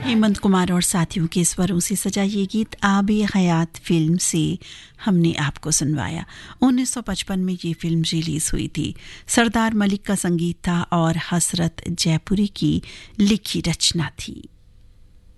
हेमंत कुमार और साथियों के स्वरों से सजा ये गीत आबे हयात फिल्म से हमने आपको सुनवाया। 1955 में ये फिल्म रिलीज हुई थी। सरदार मलिक का संगीत था और हसरत जयपुरी की लिखी रचना थी।